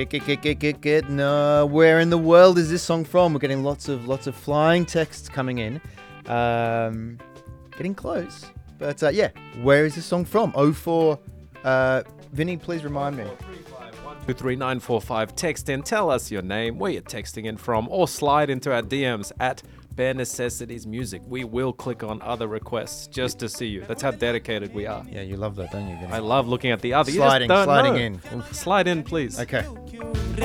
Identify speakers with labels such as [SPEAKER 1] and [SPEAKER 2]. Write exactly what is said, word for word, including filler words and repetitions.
[SPEAKER 1] Get, get, get, get, get, get. No, where in the world is this song from? We're getting lots of lots of flying texts coming in. Um, getting close. But uh, yeah, where is this song from? oh four Uh, Vinny, please remind me.
[SPEAKER 2] two three nine four five. Text in, tell us your name, where you're texting in from, or slide into our D Ms at Bare Necessities Music. We will click on other requests just to see you. That's how dedicated we are.
[SPEAKER 1] Yeah, you love that, don't you, Vinny?
[SPEAKER 2] I love looking at the other.
[SPEAKER 1] Sliding,
[SPEAKER 2] you just don't
[SPEAKER 1] sliding
[SPEAKER 2] know.
[SPEAKER 1] in. Oof.
[SPEAKER 2] Slide in, please.
[SPEAKER 1] Okay.